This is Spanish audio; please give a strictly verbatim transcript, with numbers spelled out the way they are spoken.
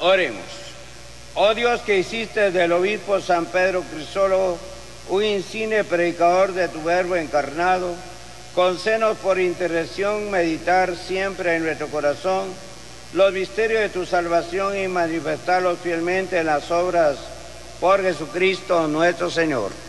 Oremos. Oh Dios, que hiciste del obispo San Pedro Crisólogo un insigne predicador de tu verbo encarnado, concédenos por intercesión meditar siempre en nuestro corazón los misterios de tu salvación y manifestarlos fielmente en las obras por Jesucristo nuestro Señor.